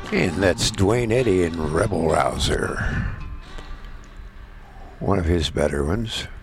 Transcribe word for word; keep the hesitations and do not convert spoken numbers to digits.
And that's Dwayne Eddy and Rebel Rouser. One of his better ones.